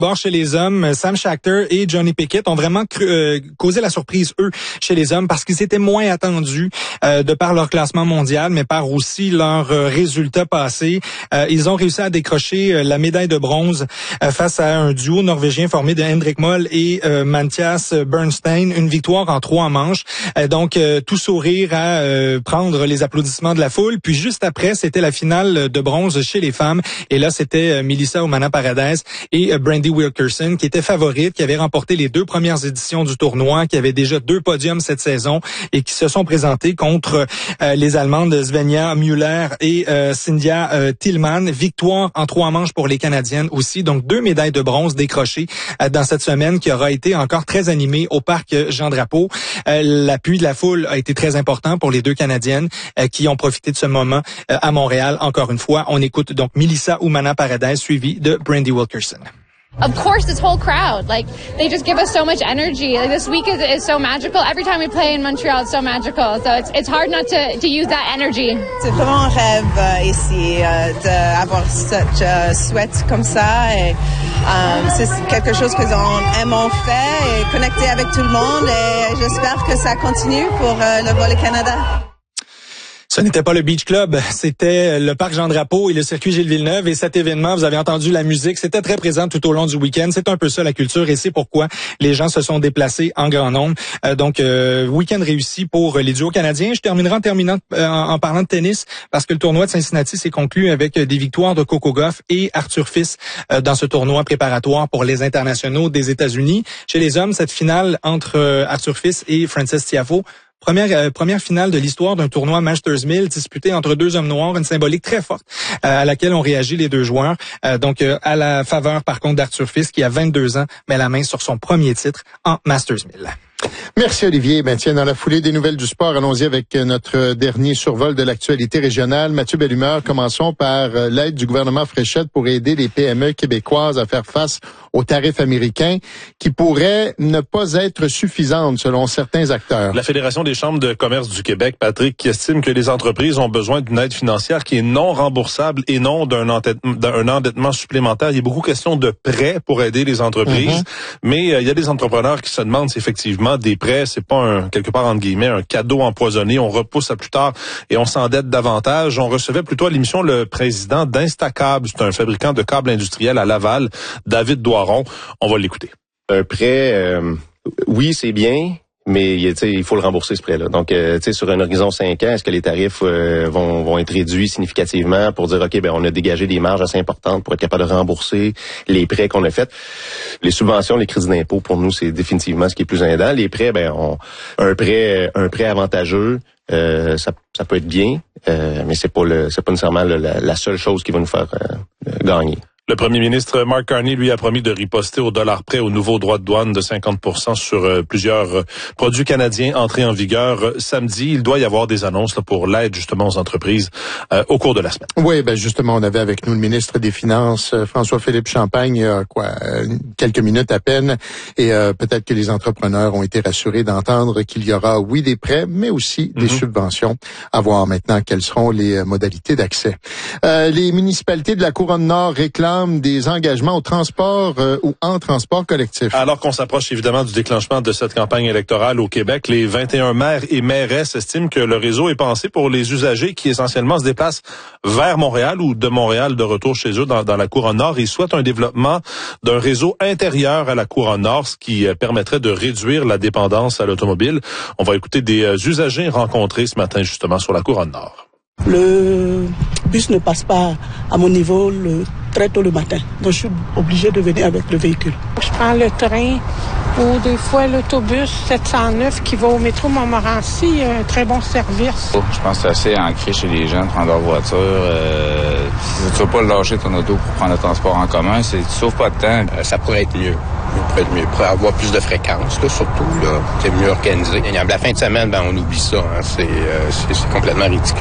Bord chez les hommes, Sam Schachter et Johnny Pickett ont vraiment causé la surprise, eux, chez les hommes, parce qu'ils étaient moins attendus de par leur classement mondial, mais par aussi leurs résultats passés. Ils ont réussi à décrocher la médaille de bronze face à un duo norvégien formé de Hendrik Moll et Mathias Bernstein. Une victoire en 3 manches. Donc, tout sourire à prendre les applaudissements de la foule. Puis juste après, c'était la finale de bronze chez les femmes. Et là, c'était Melissa Umana-Paredes et Brandy Wilkerson qui étaient favorites, qui avaient remporté les 2 premières éditions du tournoi, qui avaient déjà 2 podiums cette saison et qui se sont présentées contre les Allemandes Svenja Müller et Cynthia Tillman. Victoire en 3 manches pour les Canadiennes aussi. Donc 2 médailles de bronze décrochées dans cette semaine qui aura été encore très animée au parc Jean-Drapeau. L'appui de la foule a été très important pour les 2 Canadiennes qui ont profité de ce moment à Montréal. Encore une fois, on écoute donc Melissa Umana-Paredes suivie de Brandy Wilkerson. Of course, this whole crowd, like, they just give us so much energy. Like, this week is so magical. Every time we play in Montreal, it's so magical. So it's hard not to use that energy. C'est vraiment un rêve ici d'avoir cette souhaite comme ça. Et, c'est quelque chose que nous aimons faire et connecter avec tout le monde. Et j'espère que ça continue pour le Volley Canada. Ce n'était pas le Beach Club, c'était le parc Jean-Drapeau et le circuit Gilles Villeneuve. Et cet événement, vous avez entendu la musique, c'était très présent tout au long du week-end. C'est un peu ça la culture et c'est pourquoi les gens se sont déplacés en grand nombre. Donc, week-end réussi pour les duos canadiens. Je terminerai en parlant de tennis parce que le tournoi de Cincinnati s'est conclu avec des victoires de Coco Gauff et Arthur Fils dans ce tournoi préparatoire pour les internationaux des États-Unis. Chez les hommes, cette finale entre Arthur Fils et Frances Tiafoe, Première finale de l'histoire d'un tournoi Masters 1000 disputé entre 2 hommes noirs, une symbolique très forte à laquelle ont réagi les 2 joueurs. Donc à la faveur par contre d'Arthur Fils qui a 22 ans met la main sur son premier titre en Masters 1000. Merci Olivier. Ben, tiens, dans la foulée des nouvelles du sport, allons-y avec notre dernier survol de l'actualité régionale. Mathieu Bellumeur, commençons par l'aide du gouvernement Fréchette pour aider les PME québécoises à faire face aux tarifs américains qui pourraient ne pas être suffisantes selon certains acteurs. La Fédération des chambres de commerce du Québec, Patrick, qui estime que les entreprises ont besoin d'une aide financière qui est non remboursable et non d'un endettement supplémentaire. Il y a beaucoup question de prêts pour aider les entreprises, mais il y a des entrepreneurs qui se demandent si effectivement des prêts, c'est pas quelque part entre guillemets un cadeau empoisonné, on repousse à plus tard et on s'endette davantage. On recevait plutôt à l'émission le président d'Instacable, c'est un fabricant de câbles industriels à Laval, David Doiron. On va l'écouter. Un prêt, oui, c'est bien, mais il faut le rembourser ce prêt-là. Donc, sur un horizon 5 ans, est-ce que les tarifs vont être réduits significativement pour dire, OK, on a dégagé des marges assez importantes pour être capable de rembourser les prêts qu'on a faits. Les subventions, les crédits d'impôt, pour nous, c'est définitivement ce qui est plus aidant. Les prêts, un prêt avantageux, ça peut être bien, mais c'est pas nécessairement la seule chose qui va nous faire gagner. Le premier ministre Mark Carney, lui, a promis de riposter au dollar près au nouveau droit de douane de 50% sur plusieurs produits canadiens entrés en vigueur samedi. Il doit y avoir des annonces là, pour l'aide justement aux entreprises au cours de la semaine. Oui, justement, on avait avec nous le ministre des Finances, François-Philippe Champagne, il y a quelques minutes à peine. Et peut-être que les entrepreneurs ont été rassurés d'entendre qu'il y aura, oui, des prêts, mais aussi des subventions. À voir maintenant quelles seront les modalités d'accès. Les municipalités de la Couronne-Nord réclament des engagements au transport ou en transport collectif. Alors qu'on s'approche évidemment du déclenchement de cette campagne électorale au Québec, les 21 maires et mairesses estiment que le réseau est pensé pour les usagers qui essentiellement se déplacent vers Montréal ou de Montréal de retour chez eux dans la Couronne-Nord. Ils souhaitent un développement d'un réseau intérieur à la Couronne-Nord, ce qui permettrait de réduire la dépendance à l'automobile. On va écouter des usagers rencontrés ce matin justement sur la Couronne-Nord. Le bus ne passe pas à mon niveau très tôt le matin. Donc je suis obligé de venir avec le véhicule. Je prends le train ou des fois l'autobus 709 qui va au métro Montmorency. Un très bon service. Je pense que c'est assez ancré chez les gens de prendre leur voiture. Si tu ne veux pas lâcher ton auto pour prendre le transport en commun, tu sauves pas de temps. Ça pourrait être mieux. Il pourrait avoir plus de fréquences, là, surtout. Là, c'est mieux organisé. Et à la fin de semaine, on oublie ça. Hein, c'est complètement ridicule.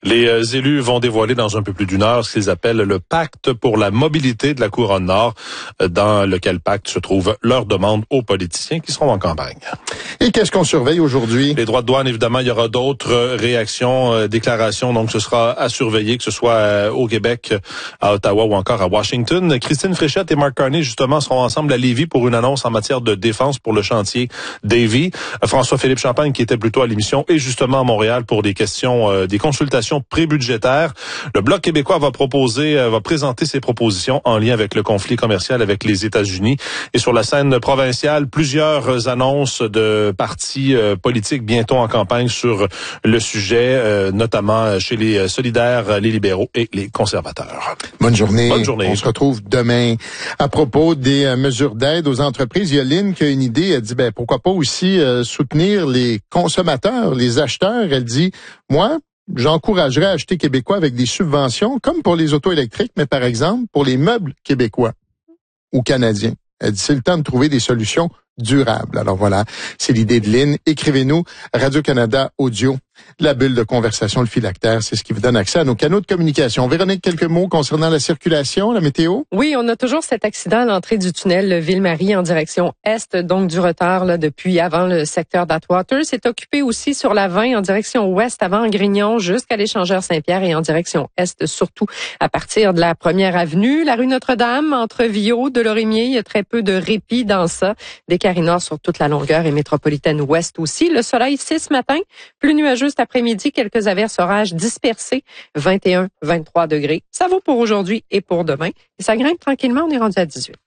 Les élus vont dévoiler dans un peu plus d'une heure ce qu'ils appellent le pacte pour la mobilité de la Couronne Nord, dans lequel pacte se trouve leur demande aux politiciens qui seront en campagne. Et qu'est-ce qu'on surveille aujourd'hui? Les droits de douane, évidemment, il y aura d'autres réactions, déclarations, donc ce sera à surveiller, que ce soit au Québec, à Ottawa ou encore à Washington. Christine Fréchette et Mark Carney, justement, seront ensemble à Lévis pour une annonce en matière de défense pour le chantier Davy. François-Philippe Champagne, qui était plutôt à l'émission, est justement à Montréal pour des questions, des consultations prébudgétaires. Le Bloc québécois va présenter ses propositions en lien avec le conflit commercial avec les États-Unis. Et sur la scène provinciale, plusieurs annonces de partis politiques bientôt en campagne sur le sujet, notamment chez les solidaires, les libéraux et les conservateurs. Bonne journée. Bonne journée. On se retrouve demain. À propos des mesures d'aide aux entreprises, il y a Lynn qui a une idée. Elle dit, pourquoi pas aussi soutenir les consommateurs, les acheteurs. Elle dit, moi, j'encouragerais à acheter québécois avec des subventions, comme pour les autos électriques, mais par exemple, pour les meubles québécois ou canadiens. Elle dit, c'est le temps de trouver des solutions durables. Alors voilà, c'est l'idée de Lynn. Écrivez-nous, Radio-Canada Audio, la bulle de conversation, le phylactère, c'est ce qui vous donne accès à nos canaux de communication. Véronique, quelques mots concernant la circulation, la météo? Oui, on a toujours cet accident à l'entrée du tunnel Ville-Marie en direction est, donc du retard là, depuis avant le secteur d'Atwater. C'est occupé aussi sur la 20 en direction ouest avant Grignon jusqu'à l'échangeur Saint-Pierre et en direction est, surtout à partir de la 1er avenue. La rue Notre-Dame, entre Viau, Delorimier, il y a très peu de répit dans ça. Des Carins-Nord sur toute la longueur et métropolitaine ouest aussi. Le soleil, c'est ce matin, plus nuageux cet après-midi, quelques averses orages dispersés, 21-23 degrés. Ça vaut pour aujourd'hui et pour demain. Et ça grimpe tranquillement, on est rendu à 18.